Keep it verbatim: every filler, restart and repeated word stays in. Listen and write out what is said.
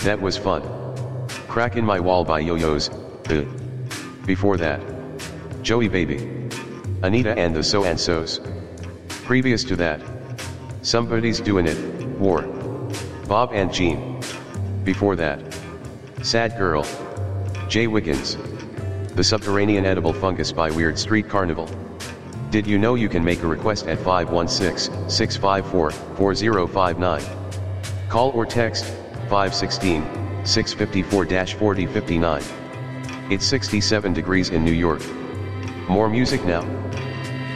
That was fun. Crack in My Wall by Yo-Yos, uh. Before that, Joey Baby, Anita and the So and So's. Previous to that, Somebody's Doing It, War, Bob and Jean. Before that, Sad Girl, Jay Wiggins, The Subterranean Edible Fungus by Weird Street Carnival. Did you know you can make a request at five one six, six five four, four zero five nine? Call or text five one six, six five four, four zero five nine. It's sixty-seven degrees in New York. More music now.